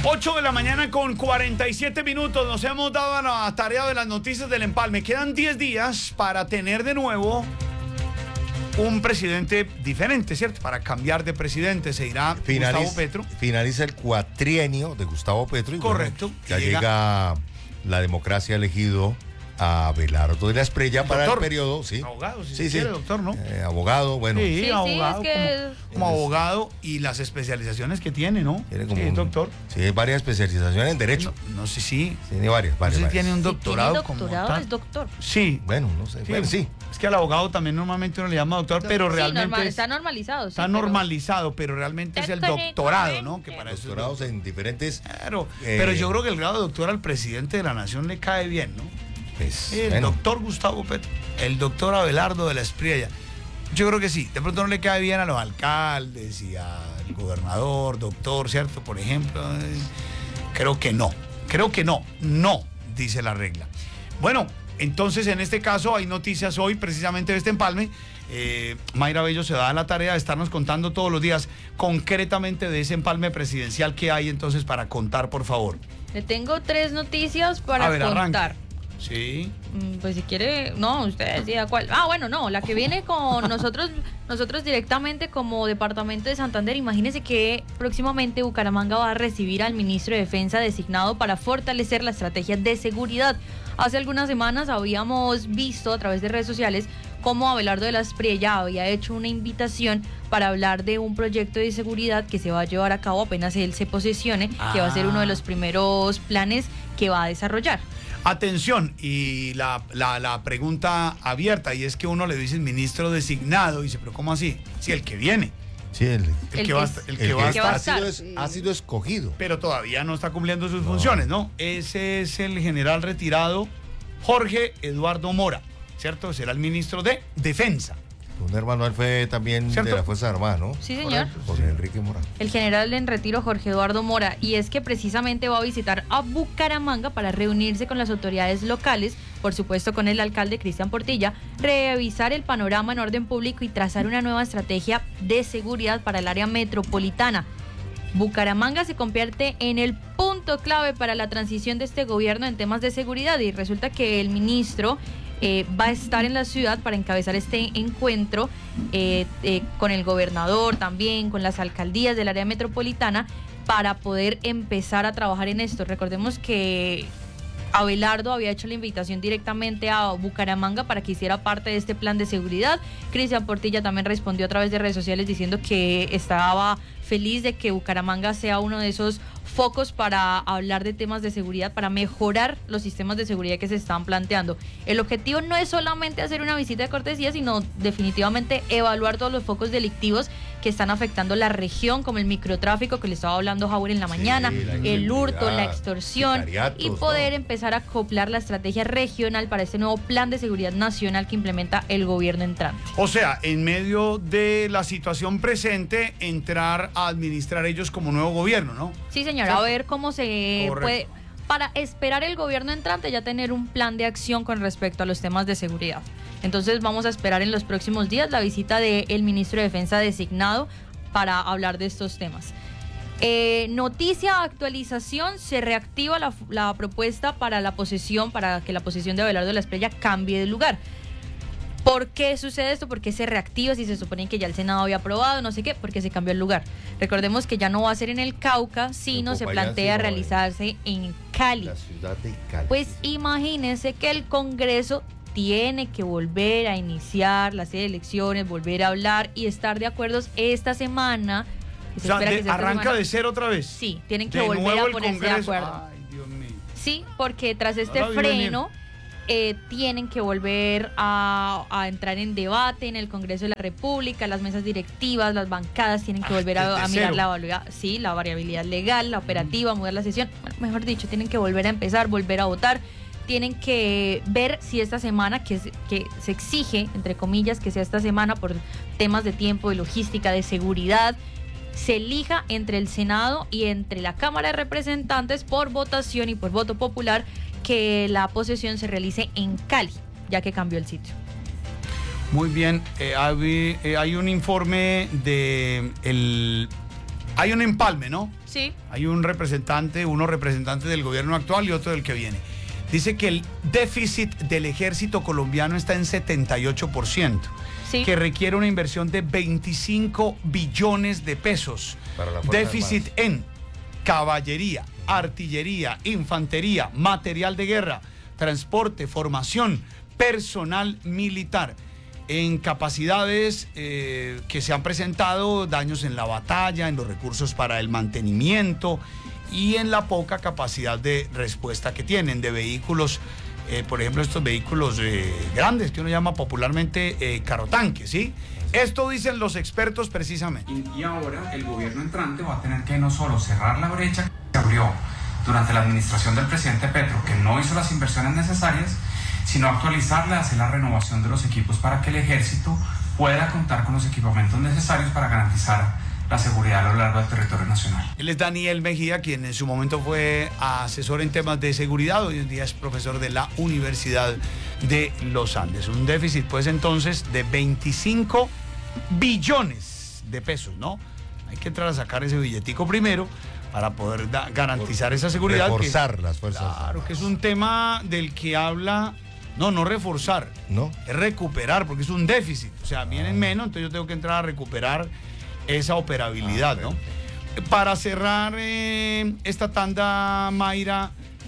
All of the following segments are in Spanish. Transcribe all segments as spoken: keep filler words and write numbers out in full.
ocho de la mañana con cuarenta y siete minutos. Nos hemos dado a la tarea de las noticias del empalme. Quedan diez días para tener de nuevo un presidente diferente, ¿cierto? Para cambiar de presidente. Se irá Finaliza, Gustavo Petro. Finaliza el cuatrienio de Gustavo Petro. Y correcto. Bueno, ya llega... llega la democracia elegido a Abelardo de la Espriella para el periodo, sí. Abogado, si sí, se quiere, sí. doctor, ¿no? Eh, abogado, bueno. Sí, sí, abogado, sí, es que... como, como abogado y las especializaciones que tiene, ¿no? Tiene como sí, un, doctor. Sí, varias especializaciones en Derecho. No, no sé si... Tiene varias, varias. No sé si varias. tiene un doctorado, si tiene doctorado como tal. es doctor. Sí. Bueno, no sé. Sí. Bueno, sí. Es que al abogado también normalmente uno le llama doctor, pero sí, realmente... normal, es, está normalizado. Sí, está pero... normalizado, pero realmente es el doctorado, ¿no? Que para eso Doctorados es en diferentes... Claro, eh, pero yo creo que el grado de doctor al presidente de la nación le cae bien, ¿no? Pues, El bueno. doctor Gustavo Petro, el doctor Abelardo de la Espriella. Yo creo que sí, de pronto no le cae bien a los alcaldes y al gobernador, doctor, ¿cierto? Por ejemplo, eh, creo que no, creo que no, no, dice la regla. Bueno, entonces en este caso hay noticias hoy precisamente de este empalme. Eh, Mayra Bello se da a la tarea de estarnos contando todos los días concretamente de ese empalme presidencial que hay entonces para contar, por favor. Le tengo tres noticias para a ver, contar. Arranque. Sí. Pues si quiere, no, usted decida cuál. Ah, bueno, no, la que viene con nosotros, nosotros directamente como departamento de Santander. Imagínese que próximamente Bucaramanga va a recibir al ministro de Defensa designado para fortalecer la estrategia de seguridad. Hace algunas semanas habíamos visto a través de redes sociales cómo Abelardo de la Espriella había hecho una invitación para hablar de un proyecto de seguridad que se va a llevar a cabo apenas él se posesione, ah. que va a ser uno de los primeros planes que va a desarrollar. Atención, y la, la, la pregunta abierta, y es que uno le dice ministro designado, y dice, pero ¿cómo así? Sí, el que viene. Sí, el, el, el que va, el que el va a que estar. ha sido, es, ha sido escogido. Pero todavía no está cumpliendo sus no. funciones, ¿no? Ese es el general retirado Jorge Eduardo Mora, ¿cierto? Será el ministro de Defensa. Un hermano, él fue también ¿cierto? De la Fuerza Armada, ¿no? Sí, señor. José Enrique Mora. El general en retiro Jorge Eduardo Mora, y es que precisamente va a visitar a Bucaramanga para reunirse con las autoridades locales, por supuesto con el alcalde Cristian Portilla, revisar el panorama en orden público y trazar una nueva estrategia de seguridad para el área metropolitana. Bucaramanga se convierte en el punto clave para la transición de este gobierno en temas de seguridad, y resulta que el ministro Eh, va a estar en la ciudad para encabezar este encuentro eh, eh, con el gobernador también, con las alcaldías del área metropolitana, para poder empezar a trabajar en esto. Recordemos que Abelardo había hecho la invitación directamente a Bucaramanga para que hiciera parte de este plan de seguridad. Cristian Portilla también respondió a través de redes sociales diciendo que estaba feliz de que Bucaramanga sea uno de esos focos para hablar de temas de seguridad, para mejorar los sistemas de seguridad que se están planteando. El objetivo no es solamente hacer una visita de cortesía, sino definitivamente evaluar todos los focos delictivos que están afectando la región, como el microtráfico que le estaba hablando Jaúl en la mañana, sí, la el hurto, la extorsión, y poder ¿no? empezar a acoplar la estrategia regional para este nuevo plan de seguridad nacional que implementa el gobierno entrante. O sea, en medio de la situación presente, entrar a administrar ellos como nuevo gobierno, ¿no? Sí, señor, a ver cómo se Correcto. puede, para esperar el gobierno entrante ya tener un plan de acción con respecto a los temas de seguridad. Entonces vamos a esperar en los próximos días la visita del ministro de Defensa designado para hablar de estos temas. Eh, noticia, actualización, se reactiva la, la propuesta para la posesión, para que la posesión de Abelardo de la Espriella cambie de lugar. ¿Por qué sucede esto? ¿Por qué se reactiva si se supone que ya el Senado había aprobado, no sé qué? Porque se cambió el lugar. Recordemos que ya no va a ser en el Cauca, sino se plantea realizarse en Cali. La ciudad de Cali. Pues imagínense que el Congreso tiene que volver a iniciar la serie de elecciones, volver a hablar y estar de acuerdo esta semana. O sea, de, que arranca semana, de cero otra vez. Sí, tienen que de volver a ponerse de acuerdo. Ay, Dios mío. Sí, porque tras este no freno eh, tienen que volver a, a entrar en debate en el Congreso de la República, las mesas directivas, las bancadas tienen que ah, volver a, a mirar la, la, sí, la variabilidad legal, la operativa, mudar la sesión. Bueno, mejor dicho, tienen que volver a empezar, volver a votar. Tienen que ver si esta semana, que, que se exige, entre comillas, que sea esta semana por temas de tiempo, de logística, de seguridad, se elija entre el Senado y entre la Cámara de Representantes por votación y por voto popular que la posesión se realice en Cali, ya que cambió el sitio. Muy bien, eh, hay, eh, hay un informe de el hay un empalme, ¿no? Sí. Hay un representante, uno representante del gobierno actual y otro del que viene. Dice que el déficit del ejército colombiano está en setenta y ocho por ciento, Sí. que requiere una inversión de veinticinco billones de pesos. Para la Fuerza Déficit en caballería, artillería, infantería, material de guerra, transporte, formación, personal militar. En capacidades eh, que se han presentado, daños en la batalla, en los recursos para el mantenimiento y en la poca capacidad de respuesta que tienen de vehículos, eh, por ejemplo, estos vehículos eh, grandes que uno llama popularmente eh, carrotanques, ¿sí? Esto dicen los expertos precisamente. Y, y ahora el gobierno entrante va a tener que no solo cerrar la brecha que se abrió durante la administración del presidente Petro, que no hizo las inversiones necesarias, sino actualizarla, hacer la renovación de los equipos para que el ejército pueda contar con los equipamientos necesarios para garantizar la seguridad a lo largo del territorio nacional. Él es Daniel Mejía, quien en su momento fue asesor en temas de seguridad, hoy en día es profesor de la Universidad de los Andes. Un déficit, pues entonces, de veinticinco billones de pesos, ¿no? Hay que entrar a sacar ese billetico primero para poder da- garantizar esa seguridad. Reforzar que, las fuerzas. Claro, que es un tema del que habla, no, no reforzar, ¿No? es recuperar, porque es un déficit. O sea, vienen menos, entonces yo tengo que entrar a recuperar esa operabilidad, ¿no? Para cerrar eh, esta tanda, Mayra,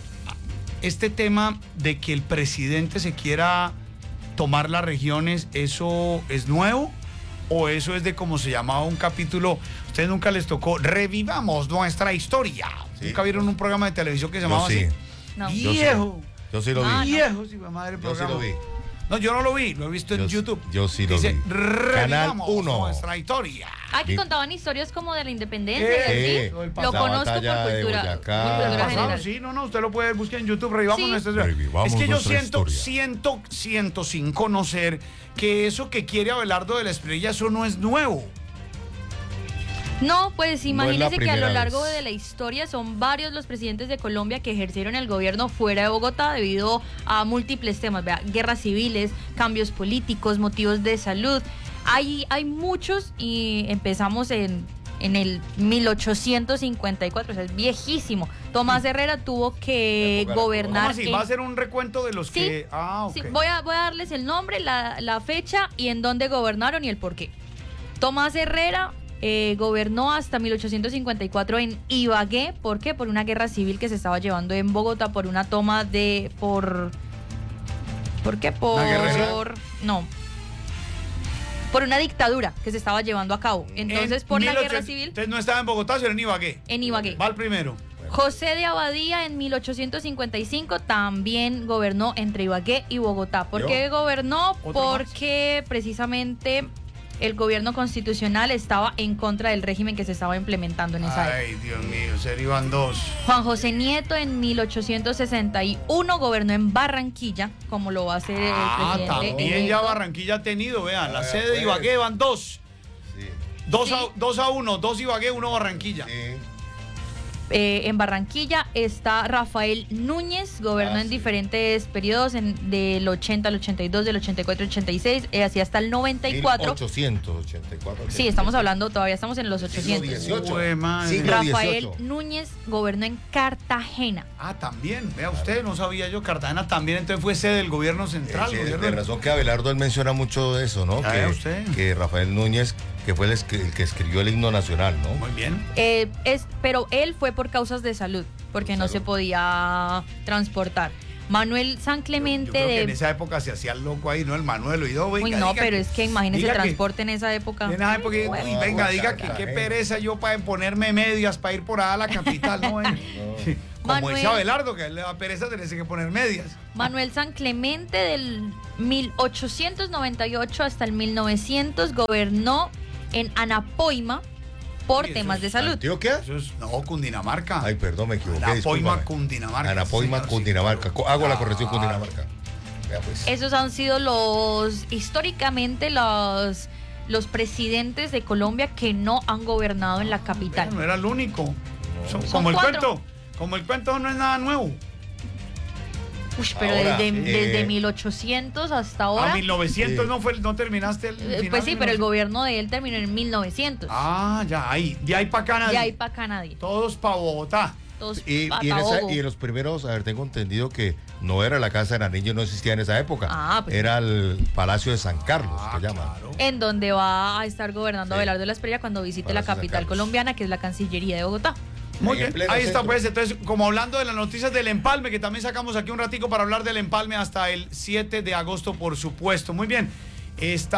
este tema de que el presidente se quiera tomar las regiones, ¿eso es nuevo? ¿O eso es de como se llamaba un capítulo? Ustedes nunca les tocó, revivamos nuestra historia. Sí. ¿Nunca vieron un programa de televisión que se Yo llamaba sí. así? No. Yo sí. Viejo. Yo sí lo Ah, vi. no. Viejo, sí, madre Yo sí programa. lo vi. No, yo no lo vi, lo he visto en Yo- YouTube. yo sí lo Dice, vi. revivamos Canal uno. nuestra historia. Aquí Vi- contaban historias como de la independencia Eh, y así. lo del Lo pasado. La conozco por batalla de cultura, Boyacá. por cultura Pasado, general. Sí, no, no, usted lo puede buscar en YouTube, revivamos Sí. nuestra historia. Revivamos Es que yo nuestra siento, historia. siento, siento sin conocer que eso que quiere Abelardo de la Espriella, eso no es nuevo. No, pues imagínese que a lo primera largo vez. de la historia son varios los presidentes de Colombia que ejercieron el gobierno fuera de Bogotá debido a múltiples temas, vea, guerras civiles, cambios políticos, motivos de salud. Hay, hay muchos y empezamos en, en el mil ochocientos cincuenta y cuatro, o sea, es viejísimo. Tomás Herrera tuvo que Época de la gobernar. ¿Cómo así? en- ¿Va a ser un recuento de los Sí, que...? Ah, ok. Sí, voy a, voy a darles el nombre, la, la fecha y en dónde gobernaron y el por qué. Tomás Herrera eh, gobernó hasta mil ochocientos cincuenta y cuatro en Ibagué. ¿Por qué? Por una guerra civil que se estaba llevando en Bogotá, por una toma de... por ¿Por qué? Por... ¿Una guerrilla? No. Por una dictadura que se estaba llevando a cabo. Entonces, En por la mil guerra ochocientos civil Entonces no estaba en Bogotá, sino en Ibagué. en Ibagué. Va el primero. José de Abadía en mil ochocientos cincuenta y cinco también gobernó entre Ibagué y Bogotá. ¿Por ¿Yo? qué gobernó? ¿Otro Porque precisamente el gobierno constitucional estaba en contra del régimen que se estaba implementando en esa época. Ay, Dios mío, ser iban dos. Juan José Nieto en mil ochocientos sesenta y uno gobernó en Barranquilla, como lo va a hacer Ah, el presidente. también electo. ya Barranquilla ha tenido, vean, la Ah, sede de pues. Ibagué van dos. Sí. Dos, Sí. a, dos a uno, dos Ibagué, uno Barranquilla. Sí. Eh, en Barranquilla está Rafael Núñez, gobernó Ah, en sí. diferentes periodos, en, del ochenta al ochenta y dos, del ochenta y cuatro al ochenta y seis, eh, así hasta el noventa y cuatro. mil ochocientos ochenta y cuatro. Sí, estamos hablando, todavía estamos en los Siglo ochocientos. dieciocho. Jue madre. Siglo Rafael dieciocho. Núñez gobernó en Cartagena. Ah, también, vea usted, no sabía yo, Cartagena también, entonces fue sede del gobierno central. Sí, gobierno de razón que Abelardo él menciona mucho de eso, ¿no? Ah, Que, ¿vea usted? que Rafael Núñez, que fue el, es- el que escribió el himno nacional, ¿no? Muy bien. Eh, es, pero él fue por causas de salud, porque Por no salud. se podía transportar. Manuel San Yo Clemente creo que en de... esa época se hacía el loco ahí, ¿no? El Manuel Oído. Uy, venga, no, diga pero es que imagínese diga el que- transporte en esa época. En esa época, Uy, uy, venga, diga que qué Cartagena. pereza yo para ponerme medias para ir por allá a la capital, ¿no? Ven. Sí. Como Manuel- dice Abelardo, que a él le da pereza tenerse que poner medias. Manuel San Clemente del mil ochocientos noventa y ocho hasta el mil novecientos gobernó en Anapoima por Uy, eso temas es de salud. ¿Antioquia? Eso es, no, Cundinamarca. Ay, perdón, me equivoqué. Anapoima, discúlpame. Cundinamarca. Anapoima, Sí, señor, sí, Cundinamarca. claro. Co- Hago la corrección, Ah, Cundinamarca. Vea, pues. Esos han sido los, históricamente, los, los presidentes de Colombia que no han gobernado en la capital. Bueno, no era el único. Son- Son como el cuatro. cuento. Como el cuento no es nada nuevo. Uy, pero Ahora, desde, sí. desde Eh, mil ochocientos hasta ahora. A mil novecientos Sí. no fue, no terminaste el eh, final pues sí, de pero el mil novecientos. gobierno de él terminó en mil novecientos. Ah, ya, ahí, de ahí para acá nadie. Y ahí para acá nadie. Todos para Bogotá. Todos Y, pa' y en esa- Tabogo. y en los primeros, a ver, tengo entendido que no era la Casa de Nariño, no existía en esa época. Ah, pues- Era el Palacio de San Carlos, Ah, que llaman. claro. En donde va a estar gobernando Sí. Abelardo de la Espriella cuando visite Palacio la de San capital Carlos. colombiana, que es la Cancillería de Bogotá. Muy En bien, pleno ahí está centro. pues, entonces como hablando de las noticias del empalme, que también sacamos aquí un ratico para hablar del empalme hasta el siete de agosto, por supuesto. Muy bien, está